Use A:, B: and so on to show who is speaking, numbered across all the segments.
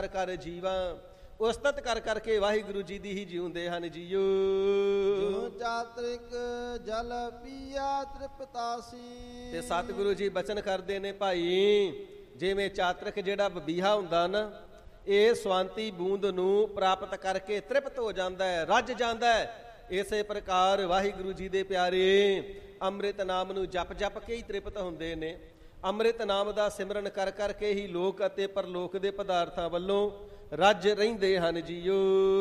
A: ਕਰ ਜੀਵਾਂ। ਉਸਤਤ ਕਰ ਕਰਕੇ ਵਾਹਿਗੁਰੂ ਜੀ ਦੀ ਹੀ ਜਿਉਂਦੇ ਹਨ ਜੀਓ।
B: ਜਿਉ ਚਾਤ੍ਰਿਕ ਜਲ ਪੀਆ ਤ੍ਰਿਪਤਾਸੀ।
A: ਤੇ ਸਤਿਗੁਰੂ ਜੀ ਬਚਨ ਕਰਦੇ ਨੇ ਭਾਈ, ਜਿਵੇਂ ਚਾਤ੍ਰਿਕ ਜਿਹੜਾ ਬਬੀਹਾ ਹੁੰਦਾ ਨਾ, ਇਹ ਸਵਾਂਤੀ ਬੂੰਦ ਨੂੰ ਪ੍ਰਾਪਤ ਕਰਕੇ ਤ੍ਰਿਪਤ ਹੋ ਜਾਂਦਾ ਹੈ, ਰੱਜ ਜਾਂਦਾ ਹੈ। ਇਸੇ ਪ੍ਰਕਾਰ ਵਾਹਿਗੁਰੂ ਜੀ ਦੇ ਪਿਆਰੇ ਅੰਮ੍ਰਿਤ ਨਾਮ ਨੂੰ ਜਪ ਜਪ ਕੇ ਹੀ ਤ੍ਰਿਪਤ ਹੁੰਦੇ ਨੇ। ਅੰਮ੍ਰਿਤ ਨਾਮ ਦਾ ਸਿਮਰਨ ਕਰ ਕਰਕੇ ਹੀ ਲੋਕ ਅਤੇ ਪਰਲੋਕ ਦੇ ਪਦਾਰਥਾਂ ਵੱਲੋਂ ਰੱਜ ਰਹਿੰਦੇ ਹਨ ਜੀਓ।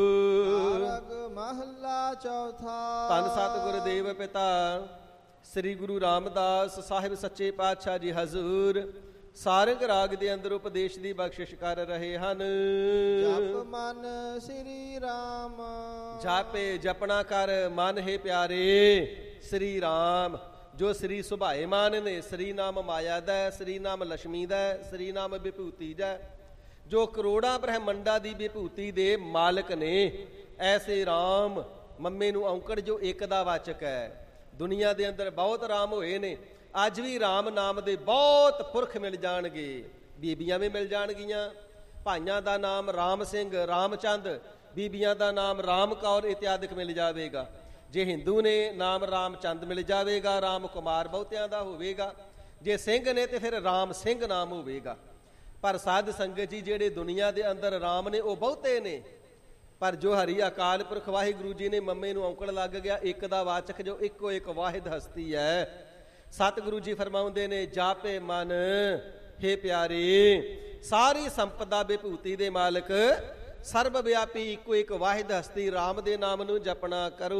B: ਮਹੱਲਾ ਚੌਥਾ।
A: ਧੰਨ ਸਤਿਗੁਰ ਦੇਵ ਪਿਤਾ ਸ੍ਰੀ ਗੁਰੂ ਰਾਮਦਾਸ ਸਾਹਿਬ ਸੱਚੇ ਪਾਤਸ਼ਾਹ ਜੀ ਹਜ਼ੂਰ ਸਾਰੰਗ ਰਾਗ ਦੇ ਅੰਦਰ ਉਪਦੇਸ਼ ਦੀ ਬਖਸ਼ਿਸ਼ ਕਰ ਰਹੇ ਹਨ।
B: ਜਪ ਮਨ ਸ੍ਰੀ ਰਾਮ।
A: ਜਾਪੇ ਜਪਣਾ ਕਰ ਮਨ ਹੈ ਪਿਆਰੇ ਸ੍ਰੀ ਰਾਮ, ਜੋ ਸ੍ਰੀ ਸੁਭਾਏਮਾਨ ਨੇ। ਸ੍ਰੀ ਨਾਮ ਮਾਇਆ ਦਾ, ਸ੍ਰੀ ਨਾਮ ਲక్ష్ਮੀ ਦਾ, ਸ੍ਰੀ ਨਾਮ ਵਿਭੂਤੀ ਦਾ, ਜੋ ਕਰੋੜਾਂ ਬ੍ਰਹਮੰਡਾਂ ਦੀ ਵਿਭੂਤੀ ਦੇ ਮਾਲਕ ਨੇ। ਐਸੇ ਰਾਮ ਮੰਮੇ ਨੂੰ ਔਂਕੜ ਜੋ ਇੱਕ ਦਾ ਵਾਚਕ ਹੈ। ਦੁਨੀਆ ਦੇ ਅੰਦਰ ਬਹੁਤ ਰਾਮ ਹੋਏ ਨੇ, ਅੱਜ ਵੀ ਰਾਮ ਨਾਮ ਦੇ ਬਹੁਤ ਪੁਰਖ ਮਿਲ ਜਾਣਗੇ, ਬੀਬੀਆਂ ਵੀ ਮਿਲ ਜਾਣਗੀਆਂ। ਭਾਈਆਂ ਦਾ ਨਾਮ ਰਾਮ ਸਿੰਘ, ਰਾਮਚੰਦ, ਬੀਬੀਆਂ ਦਾ ਨਾਮ ਰਾਮ ਕੌਰ ਇਤਿਆਦਿਕ ਮਿਲ ਜਾਵੇਗਾ। ਜੇ ਹਿੰਦੂ ਨੇ ਨਾਮ ਰਾਮਚੰਦ ਮਿਲ ਜਾਵੇਗਾ, ਰਾਮ ਕੁਮਾਰ ਬਹੁਤਿਆਂ ਦਾ ਹੋਵੇਗਾ। ਜੇ ਸਿੰਘ ਨੇ ਤੇ ਫਿਰ ਰਾਮ ਸਿੰਘ ਨਾਮ ਹੋਵੇਗਾ। ਪਰ ਸਾਧ ਸੰਗਤ ਜੀ, ਜਿਹੜੇ ਦੁਨੀਆ ਦੇ ਅੰਦਰ ਰਾਮ ਨੇ ਉਹ ਬਹੁਤੇ ਨੇ, ਪਰ ਜੋ ਹਰੀ ਅਕਾਲ ਪੁਰਖ ਵਾਹਿਗੁਰੂ ਜੀ ਨੇ ਮੰਮੇ ਨੂੰ ਔਂਕੜ ਲੱਗ ਗਿਆ ਇੱਕ ਦਾ ਵਾਚਕ, ਜੋ ਇੱਕੋ ਇੱਕ ਵਾਹਿਦ ਹਸਤੀ ਹੈ। ਸਤਿਗੁਰੂ ਜੀ ਫਰਮਾਉਂਦੇ ਨੇ, ਜਾਪੇ ਮਨ ਹੇ ਪਿਆਰੇ ਸਾਰੀ ਸੰਪਦਾ ਵਿਭੂਤੀ ਦੇ ਮਾਲਕ ਸਰਬ ਵਿਆਪੀ ਇੱਕੋ ਇੱਕ ਵਾਹਿਦ ਹਸਤੀ ਰਾਮ ਦੇ ਨਾਮ ਨੂੰ ਜਪਣਾ ਕਰੋ।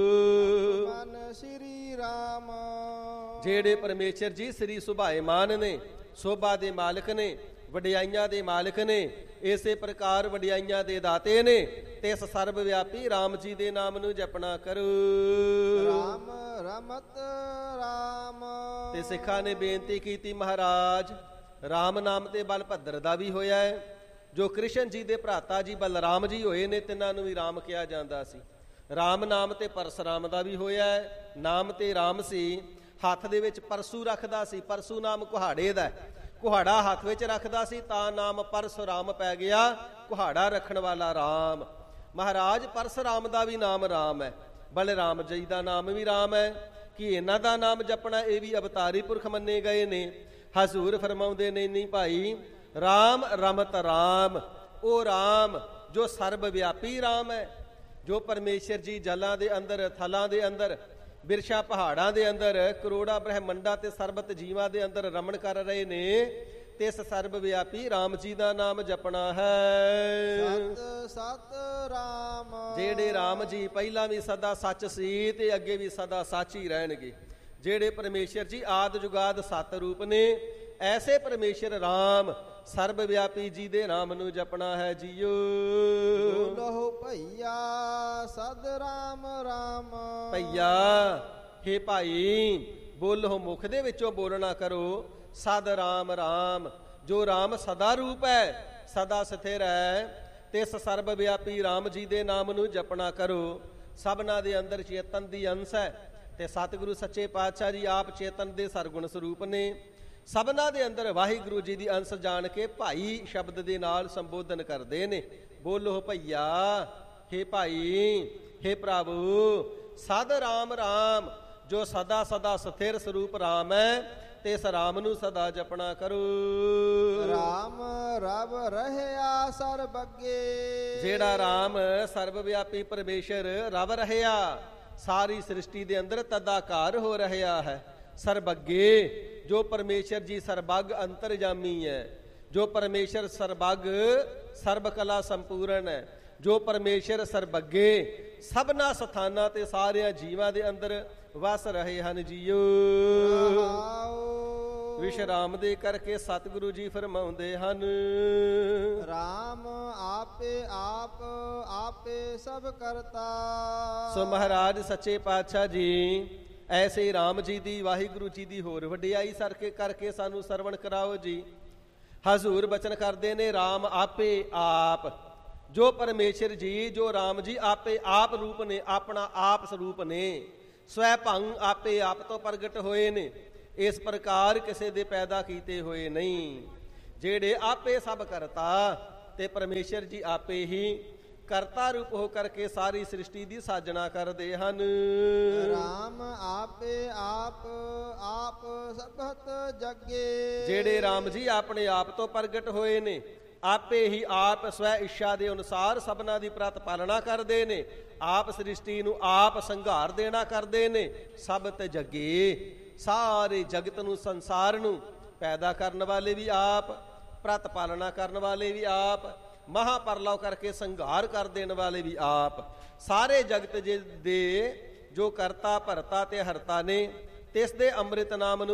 B: ਮਨ ਸ੍ਰੀ ਰਾਮ।
A: ਜਿਹੜੇ ਪਰਮੇਸ਼ਰ ਜੀ ਸ੍ਰੀ ਸੁਭਾਏਮਾਨ ਨੇ, ਸੋਭਾ ਦੇ ਮਾਲਕ ਨੇ, ਵਡਿਆਈਆਂ ਦੇ ਮਾਲਕ ਨੇ, ਇਸੇ ਪ੍ਰਕਾਰ ਵਡਿਆਈਆਂ ਦੇ ਦਾਤੇ ਨੇ, ਤੇ ਇਸ ਸਰਬ ਵਿਆਪੀ ਰਾਮ ਜੀ ਦੇ ਨਾਮ ਨੂੰ ਜਪਣਾ ਕਰੋ।
B: ਰਾਮ ਰਮਤ ਰਾਮ।
A: ਤੇ ਸਿੱਖਾਂ ਨੇ ਬੇਨਤੀ ਕੀਤੀ, ਮਹਾਰਾਜ ਰਾਮ ਨਾਮ ਤੇ ਬਲਭੱਦਰ ਦਾ ਵੀ ਹੋਇਆ ਹੈ। ਜੋ ਕ੍ਰਿਸ਼ਨ ਜੀ ਦੇ ਭਰਾਤਾ ਜੀ ਬਲਰਾਮ ਜੀ ਹੋਏ ਨੇ, ਤਿੰਨਾਂ ਨੂੰ ਵੀ ਰਾਮ ਕਿਹਾ ਜਾਂਦਾ ਸੀ। ਰਾਮ ਨਾਮ ਤੇ ਪਰਸਰਾਮ ਦਾ ਵੀ ਹੋਇਆ ਹੈ। ਨਾਮ ਤੇ ਰਾਮ ਸੀ, ਹੱਥ ਦੇ ਵਿੱਚ ਪਰਸੂ ਰੱਖਦਾ ਸੀ। ਪਰਸੂ ਨਾਮ ਕੁਹਾੜੇ ਦਾ, ਕੁਹਾੜਾ ਹੱਥ ਵਿੱਚ ਰੱਖਦਾ ਸੀ, ਤਾਂ ਨਾਮ ਪਰਸੁਰਾਮ ਪੈ ਗਿਆ, ਕੁਹਾੜਾ ਰੱਖਣ ਵਾਲਾ ਰਾਮ। ਮਹਾਰਾਜ ਪਰਸੁਰਾਮ ਦਾ ਵੀ ਨਾਮ ਰਾਮ ਹੈ, ਬਲਰਾਮ ਜੀ ਦਾ ਨਾਮ ਵੀ ਰਾਮ ਹੈ। ਕਿ ਇਹਨਾਂ ਦਾ ਨਾਮ ਜਪਣਾ, ਇਹ ਵੀ ਅਵਤਾਰੀ ਪੁਰਖ ਮੰਨੇ ਗਏ ਨੇ। ਹਜ਼ੂਰ ਫਰਮਾਉਂਦੇ ਨੇ, ਨਹੀਂ ਭਾਈ, ਰਾਮ ਰਮਤ ਰਾਮ, ਉਹ ਰਾਮ ਜੋ ਸਰਬ ਵਿਆਪੀ ਰਾਮ ਹੈ, ਜੋ ਪਰਮੇਸ਼ਰ ਜੀ ਜਲਾਂ ਦੇ ਅੰਦਰ, ਥਲਾਂ ਦੇ ਅੰਦਰ, ਬਿਰਸ਼ਾ ਪਹਾੜਾਂ ਦੇ ਅੰਦਰ, ਕਰੋੜਾਂ ਬ੍ਰਹਮੰਡਾਂ ਤੇ ਸਰਬਤ ਜੀਵਾਂ ਦੇ ਅੰਦਰ ਰਮਣ ਕਰ ਰਹੇ ਨੇ। ਤੇ ਇਸ ਸਰਬ ਵਿਆਪੀ ਰਾਮ ਜੀ ਦਾ ਨਾਮ ਜਪਣਾ ਹੈ।
B: ਸਤ ਸਤ ਰਾਮ।
A: ਜਿਹੜੇ ਰਾਮ ਜੀ ਪਹਿਲਾਂ ਵੀ ਸਦਾ ਸੱਚ ਸੀ ਤੇ ਅੱਗੇ ਵੀ ਸਦਾ ਸੱਚ ਹੀ ਰਹਿਣਗੇ। ਜਿਹੜੇ ਪਰਮੇਸ਼ਰ ਜੀ ਆਦ ਜੁਗਾਦ ਸਤ ਰੂਪ ਨੇ, ਐਸੇ ਪਰਮੇਸ਼ਰ ਰਾਮ ਸਰਬ ਵਿਆਪੀ ਜੀ ਦੇ ਨਾਮ ਨੂੰ ਜਪਣਾ ਹੈ ਜੀਓ।
B: ਬੋਲੋ ਭਈਆ ਸਦ ਰਾਮ ਰਾਮ।
A: ਭਈਆ ਹੇ ਭਾਈ, ਬੋਲੋ ਮੁਖ ਦੇ ਵਿੱਚੋਂ ਬੋਲਣਾ ਕਰੋ, ਸਦ ਰਾਮ ਰਾਮ। ਜੋ ਰਾਮ ਸਦਾ ਰੂਪ ਹੈ, ਸਦਾ ਸਥਿਰ ਹੈ, ਤੇ ਇਸ ਸਰਬ ਵਿਆਪੀ ਰਾਮ ਜੀ ਦੇ ਨਾਮ ਨੂੰ ਜਪਣਾ ਕਰੋ। ਸਭਨਾਂ ਦੇ ਅੰਦਰ ਚੇਤਨ ਦੀ ਅੰਸ਼ ਹੈ, ਤੇ ਸਤਿਗੁਰੂ ਸੱਚੇ ਪਾਤਸ਼ਾਹ ਜੀ ਆਪ ਚੇਤਨ ਦੇ ਸਰਗੁਣ ਸਰੂਪ ਨੇ। ਸਭਨਾਂ ਦੇ ਅੰਦਰ ਵਾਹਿਗੁਰੂ ਜੀ ਦੀ ਅੰਸ਼ ਜਾਣ ਕੇ ਭਾਈ ਸ਼ਬਦ ਦੇ ਨਾਲ ਸੰਬੋਧਨ ਕਰਦੇ ਨੇ। ਬੋਲੋ ਭਈਆ ਹੇ ਭਾਈ, ਹੇ ਪ੍ਰਭੂ, ਸਦ ਰਾਮ ਰਾਮ, ਜੋ ਸਦਾ ਸਦਾ ਸਥਿਰ ਸਰੂਪ ਰਾਮ ਹੈ, ਤੇ ਇਸ ਰਾਮ ਨੂੰ ਸਦਾ ਜਪਣਾ ਕਰੋ।
B: ਰਾਮ ਰਬ ਰਹਿਆ ਸਰਬ ਅੱਗੇ।
A: ਜਿਹੜਾ ਰਾਮ ਸਰਬ ਵਿਆਪੀ ਪਰਮੇਸ਼ਰ ਰਬ ਰਹਿਆ, ਸਾਰੀ ਸ੍ਰਿਸ਼ਟੀ ਦੇ ਅੰਦਰ ਤਦਾਕਾਰ ਹੋ ਰਿਹਾ ਹੈ। ਸਰਬ ਅੱਗੇ, ਜੋ ਪਰਮੇਸ਼ਰ ਜੀ ਸਰਬੱਗ ਅੰਤਰਜਾਮੀ ਹੈ, ਜੋ ਪਰਮੇਸ਼ਰ ਸਰਬੱਗ ਸਰਬ ਕਲਾ ਸੰਪੂਰਨ ਹੈ, ਜੋ ਪਰਮੇਸ਼ਰ ਸਰਬੱਗੇ ਸਭਨਾ ਸਥਾਨਾਂ ਤੇ ਸਾਰਿਆਂ ਜੀਵਾਂ ਦੇ ਅੰਦਰ ਵਸ ਰਹੇ ਹਨ ਜੀਓ। ਵਿਸ਼ਰਾਮ ਦੇ ਕਰਕੇ ਸਤਿਗੁਰੂ ਜੀ ਫਰਮਾਉਂਦੇ ਹਨ,
B: ਰਾਮ ਆਪੇ ਆਪ ਆਪੇ ਸਭ ਕਰਤਾ।
A: ਸੋ ਮਹਾਰਾਜ ਸੱਚੇ ਪਾਤਸ਼ਾਹ ਜੀ ਐਸੇ ਰਾਮ ਜੀ ਦੀ, ਵਾਹਿਗੁਰੂ ਜੀ ਦੀ ਹੋਰ ਵਡਿਆਈ ਸਰਕੇ ਕਰਕੇ ਸਾਨੂੰ ਸਰਵਣ ਕਰਾਓ ਜੀ। ਹਜ਼ੂਰ ਬਚਨ ਕਰਦੇ ਨੇ, ਰਾਮ ਆਪੇ ਆਪ, ਜੋ ਪਰਮੇਸ਼ਰ ਜੀ, ਜੋ ਰਾਮ ਜੀ ਆਪੇ ਆਪ ਰੂਪ ਨੇ, ਆਪਣਾ ਆਪ ਸਰੂਪ ਨੇ, ਸਵੈ ਭੰਗ ਆਪੇ ਆਪ ਤੋਂ ਪ੍ਰਗਟ ਹੋਏ ਨੇ। ਇਸ ਪ੍ਰਕਾਰ ਕਿਸੇ ਦੇ ਪੈਦਾ ਕੀਤੇ ਹੋਏ ਨਹੀਂ। ਜਿਹੜੇ ਆਪੇ ਸਭ ਕਰਤਾ, ਤੇ ਪਰਮੇਸ਼ਰ ਜੀ ਆਪੇ ਹੀ ਕਰਤਾ ਰੂਪ ਹੋ ਕਰਕੇ ਸਾਰੀ ਸ੍ਰਿਸ਼ਟੀ ਦੀ ਸਾਜਣਾ ਕਰਦੇ ਹਨ।
B: ਰਾਮ ਆਪੇ ਆਪ ਆਪ ਸਭਤ ਜਗੇ।
A: ਜਿਹੜੇ ਰਾਮ ਜੀ ਆਪਣੇ ਆਪ ਤੋਂ ਪ੍ਰਗਟ ਹੋਏ ਨੇ, ਆਪੇ ਹੀ ਆਪ ਸਵੈ ਇੱਛਾ ਦੇ ਅਨੁਸਾਰ ਸਭਨਾ ਦੀ ਪ੍ਰਤਪਾਲਨਾ ਕਰਦੇ ਨੇ, ਆਪ ਸ੍ਰਿਸ਼ਟੀ ਨੂੰ ਆਪ ਸੰਘਾਰ ਦੇਣਾ ਕਰਦੇ ਨੇ। ਸਬਤ ਜਗੇ, ਸਾਰੇ ਜਗਤ ਨੂੰ ਸੰਸਾਰ ਨੂੰ ਪੈਦਾ ਕਰਨ ਵਾਲੇ ਵੀ ਆਪ, ਪ੍ਰਤਪਾਲਨਾ ਕਰਨ ਵਾਲੇ ਵੀ ਆਪ, ਮਹਾਪਰਲਵ ਕਰਕੇ ਸੰਘਾਰ ਕਰ ਦੇਣ ਵਾਲੇ ਵੀ ਆਪ। ਸਾਰੇ ਜਗਤ ਦੇ ਜੋ ਕਰਤਾ ਭਰਤਾ ਤੇ ਹਰਤਾ ਨੇ, ਤਿਸ ਦੇ ਅੰਮ੍ਰਿਤ ਨਾਮ ਨੂੰ